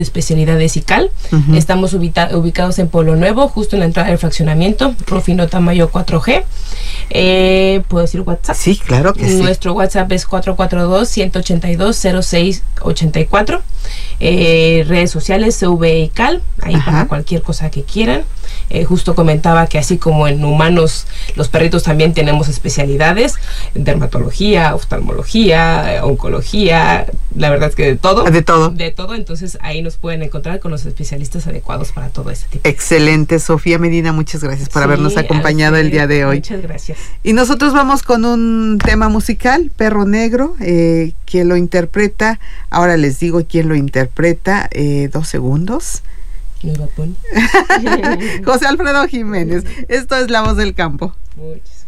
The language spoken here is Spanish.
especialidades ICAL. Estamos ubicados en Pueblo Nuevo, justo en la entrada del fraccionamiento, Rufino Tamayo 4G. ¿Puedo decir WhatsApp? Sí, claro que sí. Nuestro WhatsApp es 442-182-0684. Redes sociales CV ICAL, ahí para cualquier cosa que quieran. Justo comentaba que así como en humanos, los perritos también tenemos especialidades: dermatología, oftalmología, oncología, la verdad es que de todo. De todo. De todo, entonces ahí nos pueden encontrar con los especialistas adecuados para todo ese tipo. Excelente, Sofía Medina, muchas gracias por habernos acompañado el día de hoy. Muchas gracias. Y nosotros vamos con un tema musical, Perro Negro, quien lo interpreta, ahora les digo quién lo interpreta, 2 segundos. José Alfredo Jiménez. Esto es La Voz del Campo. Muchas.